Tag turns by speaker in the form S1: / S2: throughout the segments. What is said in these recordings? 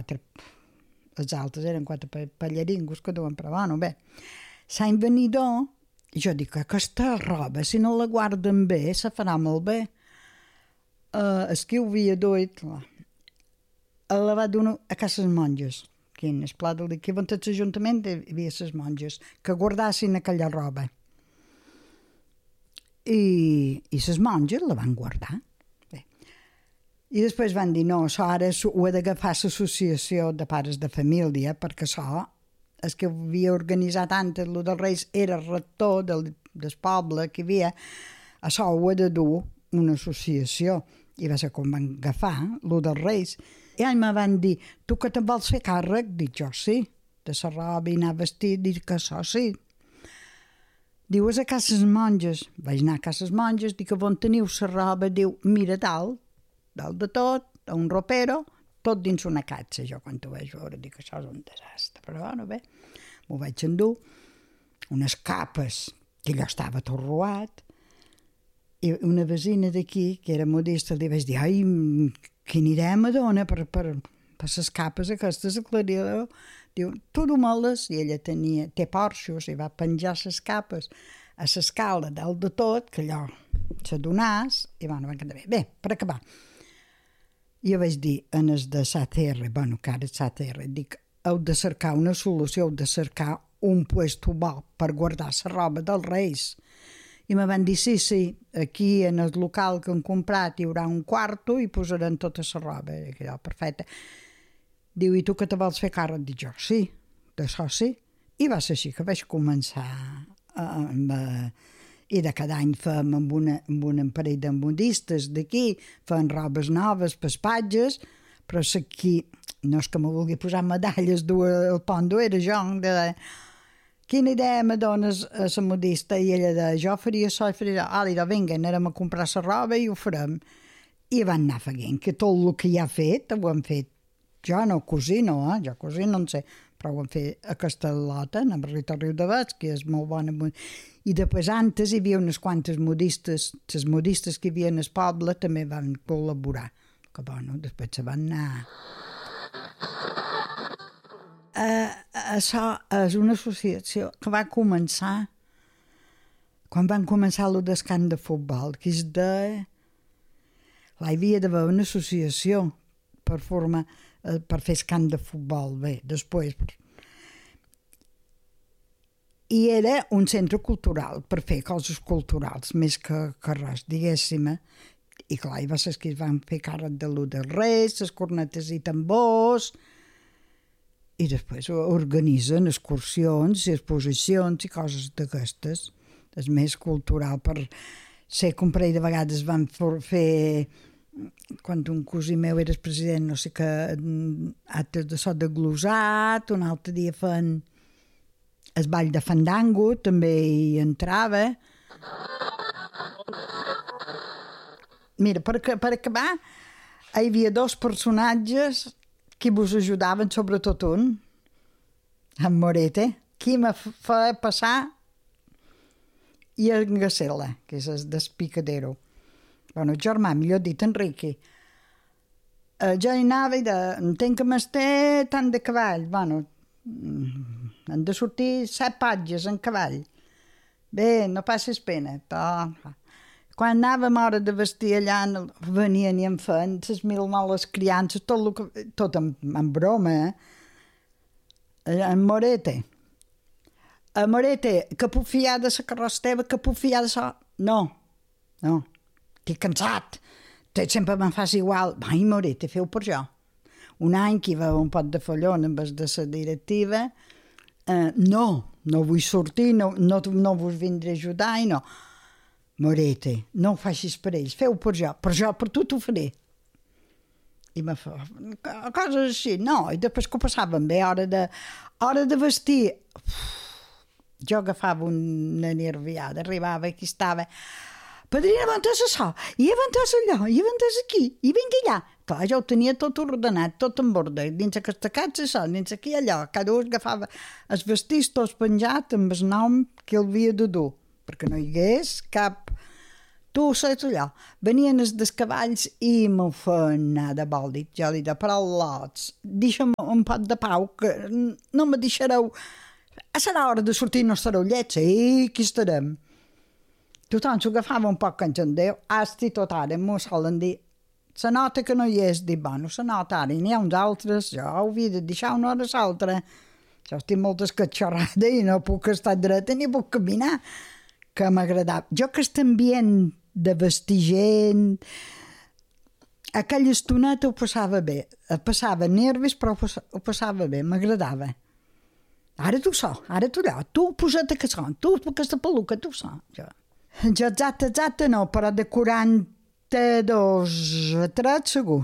S1: els altres eren 4 pallaringos que duen, però bueno, bé. L'any venidor, jo dic, aquesta roba, si no la guarden bé, se farà molt bé. El que ho havia duit, la va donar a cases monges, que en el pla del dia, que van tots l'Ajuntament hi havia les monges, que guardassin aquella roba. I les monges la van guardar. Bé. I després van dir, no, això ara ho ha d'agafar l'associació de pares de família, perquè això, el que havia organitzat antes, el dels Reis, era el rector del poble que hi havia, això ho ha de dur una associació. I va ser com van agafar el dels Reis. I me van dir, tu que te'n vols fer càrrec? Dic, jo sí, de la roba i anar vestit, dic que això sí. Diu, és a cases monges. Vaig anar a cases monges, dic, on teniu la roba? Diu, mira, dalt de tot, un ropero, tot dins una catxa. Jo quan ho vaig veure dic, això és un desastre. Però bueno, bé, m'ho vaig endur. Unes capes, que allò estava tot roat. I una vecina d'aquí, que era modista, li vaig dir, ai, que anirem a dona per les capes aquestes, aclarir-ho. Diu, tu do-me-les. I ella té porxos i va penjar les capes a l'escala dalt de tot, que allò se donàs, i bueno, va quedar bé. Bé, per acabar, jo vaig dir en el de SACR, bueno, que ara és SACR, dic, heu de cercar una solució, heu de cercar un puesto bo per guardar la roba dels Reis. I me van dir, sí, aquí en el local que han comprat hi haurà un quarto i posaran tota la roba. I dic, perfecte. Diu, i tu que te vols fer càrrec? Dic, jo sí, d'això sí. I va ser així que vaig començar i de cada any fem amb un parell de modistes d'aquí, fem robes noves, paspatges, però aquí no és que me vulgui posar medalles al pont d'ho era jo, quina idea me dones a la modista? I ella de, jo faria això i faria allò. Vinga, anarem a comprar la roba i ho farem. I van anar fent, que tot el que ja ha fet, ho han fet. Jo no cosino, jo cosino, no sé, però ho han fet a Castellota, en el Riu de Bec, que és molt bona. I després, antes, hi havia unes quantes modistes, les modistes que hi havia en el poble també van col·laborar. Que bueno, després se van anar. Això és una associació que va començar quan van començar el descans de futbol, que és de... Hi havia d'haver una associació per fer el camp de futbol, bé, després. I era un centre cultural per fer coses culturals, més que res, diguéssim. I clar, hi va ser que es van fer càrrec de l'U dels Reis, les cornetes i tambors, i després organitzen excursions i exposicions i coses d'aquestes. És més cultural. Per ser com parell de vegades van fer, quan un cosí meu era president, no sé què, actes de sot de glosat, un altre dia fan el ball de fandango, també hi entrava. Mira, per acabar, hi havia 2 personatges que vos ajudaven, sobretot un, en Morete, qui me fa passar, i en Gacela, que és el d'Espicadero. Bueno, el germà, millor dit, Enrique. Jo hi anava i entenc que m'esté tant de cavall. Bueno, han de sortir 7 patges en cavall. Bé, no passis pena. Quan anàvem a hora de vestir allà, venien i em feien les 1000 males criances, tot en broma, en Morete. A Morete, que puc fiar de la carrossa teva, que puc fiar de això. No, estic cansat. Sempre me'n fas igual. Ai, Morete, feu per jo. Un any que hi va un pot de fallon en vez de la directiva, no vull sortir, no vos vindré a ajudar i no. Morete, no ho facis per ells, feu per jo, per tu t'ho faré. I me fa coses així, no, i després que ho passàvem bé, hora de vestir, jo agafava una nerviada, arribava, aquí estava, padrina, avantes això, i avantes allò, i avantes aquí, i vinga allà. Clar, jo ho tenia tot ordenat, tot en ordre, dins aquesta casa això, dins aquí allò, cada un agafava els vestits tots penjats amb el nom que el havia de dur, perquè no hi hagués cap tu saps allò, venien els dels cavalls i m'ho feien anar de bòlit. Jo li deia, però lots, deixa'm un pot de pau, que no me deixareu... Serà hora de sortir, no estareu llets? Sí, aquí estarem. Tothom s'ho agafava un poc en Déu, asti tot ara, m'ho solen dir, se nota que no hi és, dic, bueno, se nota ara, n'hi ha uns altres, jo ho havia de deixar una hora a l'altra. Jo estic molt escatxorrada i no puc estar dreta ni puc caminar, que m'agradava. Jo aquest ambient de vestir gent, aquella estoneta ho passava bé, passava nervis però ho passava bé, m'agradava. Ara tu so, ara tu allò, tu posa't a casar, tu aquesta peluca, tu so. Jo exacte no, però de 42 a 3 segur.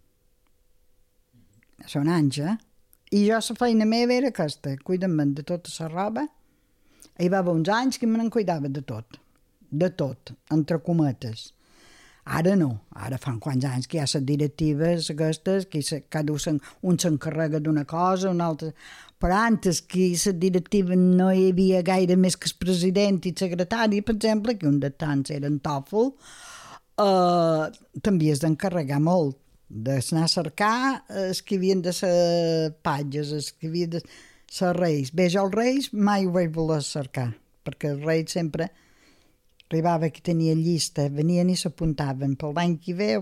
S1: Són anys, I jo la feina meva era aquesta, cuida'm de tota la roba. Hi va haver uns anys que me n'en cuidava de tot, entre cometes. Ara no, ara fan quants anys que hi ha les directives aquestes, que cada un s'encarrega d'una cosa, un altre... Però antes que la directiva no hi havia gaire més que el president i el secretari, per exemple, que un de tants era en Tòfol, també has d'encarregar molt, d'anar a cercar els que havien de ser patges, els que havien de ser reis. Bé, jo els reis mai ho vaig voler cercar, perquè els reis sempre... Arribava que tenia llista, venien i s'apuntaven per l'any que ve,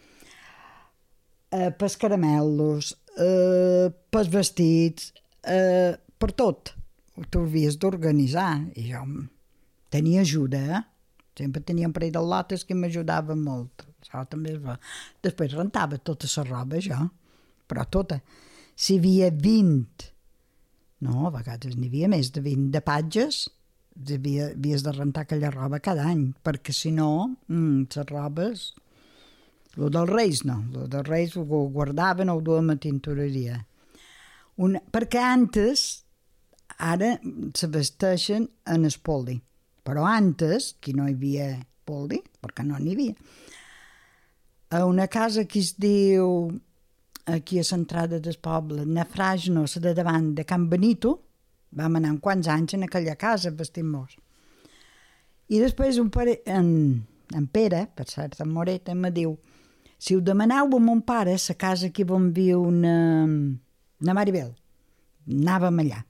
S1: pels caramelos, pels vestits, per tot. Tu havies d'organitzar. I jo tenia ajuda, Sempre tenia un parell de lotes que m'ajudaven molt. Això també es va. Després rentava tota la roba, jo, però tota. Si hi havia 20, no, a vegades n'hi havia més de 20 de patges, havies de rentar aquella roba cada any, perquè si no, les robes... Lo dels Reis no, lo dels Reis ho guardaven o ho duem a tintoreria. Perquè antes, ara se vesteixen en el poli, però antes, que no hi havia poli, perquè no n'hi havia, a una casa que es diu, aquí a l'entrada del poble, Nafragno, la de davant de Can Benito, vam anar quants anys en aquella casa vestint-nos. I després en Pere, per cert, en Moreta, em diu, si ho demaneu a mon pare, la casa que on viu na Maribel, anàvem allà.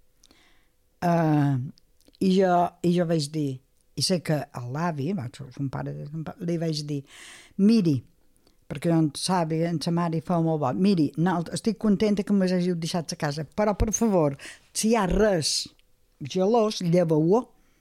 S1: I jo vaig dir, i sé que a l'avi, son pare, li vaig dir, miri, perquè jo en savi, en sa mare fa molt bo, miri, no, estic contenta que m'hàgiu deixat la casa, però per favor, si hi ha res gelós, lleveu-ho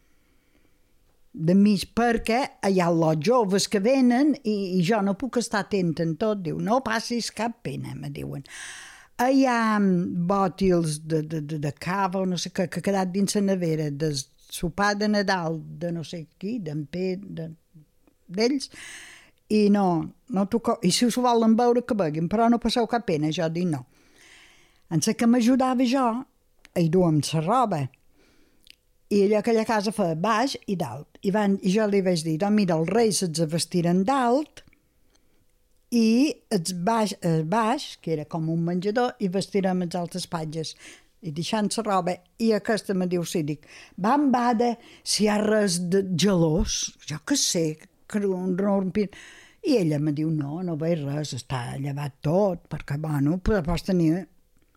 S1: de mig, perquè hi ha els joves que venen i jo no puc estar atenta en tot. Diu, no passis cap pena, me diuen. Hi ha bòtils de cava o no sé què, que ha quedat dins la nevera del sopar de Nadal de no sé qui, d'ells, i i si us volen veure que beguin, però no passeu cap pena. Jo dic no. En la que m'ajudava jo, hi duem la roba, i allò aquella casa feia baix i dalt. I jo li vaig dir, doncs mira, els reis els vestiren dalt i el baix, que era com un menjador, i vestirem els altres patges. I deixant la roba, i aquesta me diu, sí, dic, van bada, si hi ha res de gelós, jo què sé, que i ella me diu, no veig res, està llevat tot, perquè, bueno, pots tenir...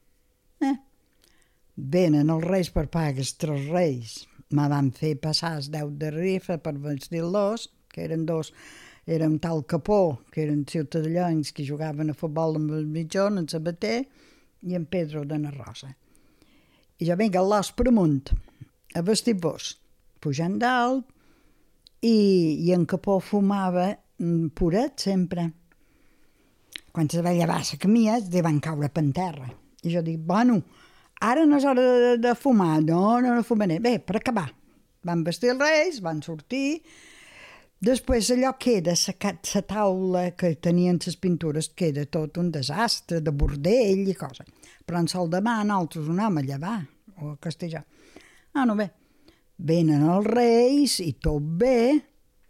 S1: Venen els reis per pagues 3 reis. Me van fer passar els 10 de rifa per vestir-los, que eren 2. Era un tal Capó, que eren ciutadans que jugaven a futbol amb el mitjón, en Sabater, i en Pedro de na Rosa. I jo vinc a l'os per amunt, a vestir-vos, pujant dalt, i en Capó fumava puret sempre. Quan se va llevar la camia, li van caure per terra. I jo dic, bueno, ara no és hora de fumar, no fumaré. Bé, per acabar, van vestir els reis, van sortir, després allò queda, la taula que tenien les pintures, queda tot un desastre, de bordell i cosa. Però en sol demà nosaltres anàvem a llevar, o a castellar. No, bé, venen els reis i tot bé,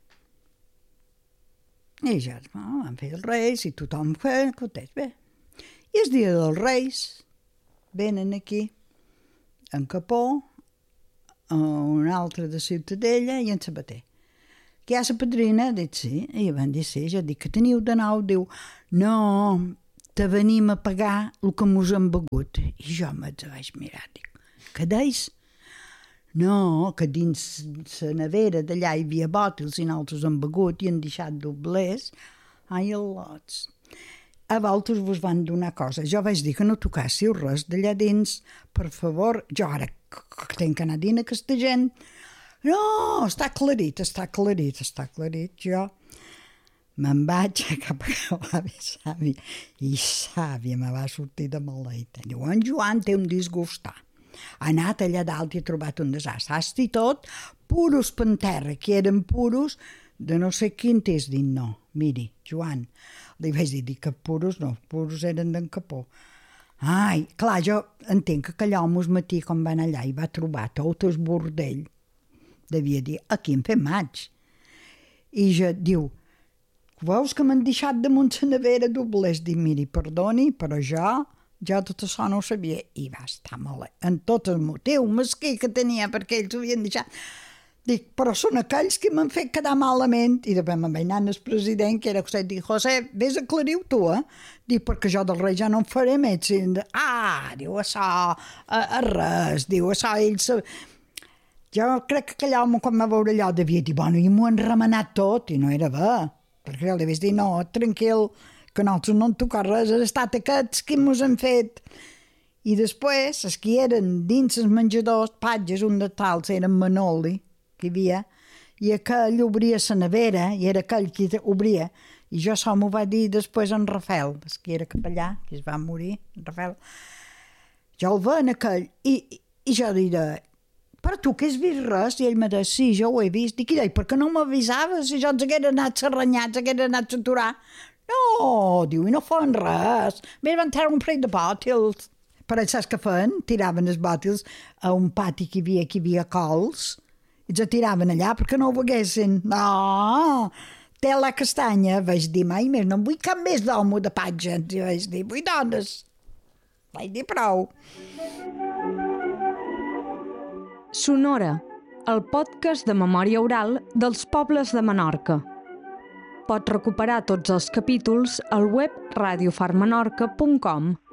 S1: i ja van fer els reis i tothom feia content, bé. I el dia dels reis venen aquí, en Capó, un altre de Ciutadella i en Sabater. que hi ha la padrina? Dic, sí. I van dir, sí. Jo dic, que teniu de nou? Diu, no, te venim a pagar el que mos hem begut. I jo me'ls vaig mirar, dic, què deis? No, que dins la nevera d'allà hi havia bòtils i nosaltres hem begut i han deixat doblers. Ai, al·lots. A vosaltres vos van donar coses. Jo vaig dir que no tocàssiu res d'allà dins, per favor. Jo ara tenc que anar dient a aquesta gent. No, està aclarit. Jo me'n vaig cap a l'avi Sàvia i Sàvia me va sortir de maleita. Diu, en Joan té un disgustar. Ha anat allà dalt i ha trobat un desastre. Asti tot, puros per terra, que eren puros de no sé quin t'és dit. No, miri, Joan, li vaig dir que puros no, puros eren d'en Capó. Ai, clar, jo entenc que aquell home el matí quan va anar allà i va trobar tot el bordell. Devia dir, aquí en fem maig. I jo diu, veus que m'han deixat damunt la nevera doblers? Dic, miri, perdoni, però jo tot això no ho sabia. I va estar molt, en tot el motiu mesquí que tenia, perquè ells ho havien deixat. Dic, però són aquells que m'han fet quedar malament. I després me'n vaig anar al president, que era José, dic, José, vés a aclarir-ho tu, Dic, perquè jo del rei ja no en faré més. Diu, això, res, diu, això, ells... Jo crec que aquell home, quan va veure allò, devia dir, bueno, i m'ho han remenat tot, i no era bé, perquè jo li vaig dir, no, tranquil, que nosaltres no en tocar res, han estat aquests que mos han fet. I després, els que eren dins els menjadors, patges, un de tals, eren Manoli, que hi havia, i aquell obria la nevera, i era aquell que obria, i jo això m'ho va dir després en Rafael, que era capellà, que es va morir, en Rafael. Jo el veig aquell, i jo diré, però tu que has vist res? I ell m'ha dit, sí, jo ho he vist. Dic, per què no m'avisaves? Si jo ens haguera anat serranyats, haguera anat a aturar. No, diu, i no fan res. Més van tirar un parell de bòtils. Però saps què feien? Tiraven els bòtils a un pati que hi havia cols, i els tiraven allà perquè no ho veguessin. No, té la castanya. Vaig dir, mai més, no en vull cap més d'home de patge. I vaig dir, vull dones. Vaig dir prou.
S2: Sonora, el podcast de memòria oral dels pobles de Menorca. Pots recuperar tots els capítols al web radiofarmenorca.com.